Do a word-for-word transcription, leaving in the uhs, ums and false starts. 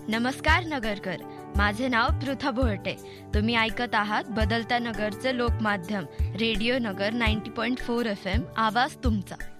नमस्कार नगरकर, माझे नाव पृथा भोळटे. तुम्ही ऐकत आहात बदलत्या नगरचे लोकमाध्यम रेडिओ नगर नव्वद पॉईंट चार एफ एम, आवाज तुमचा.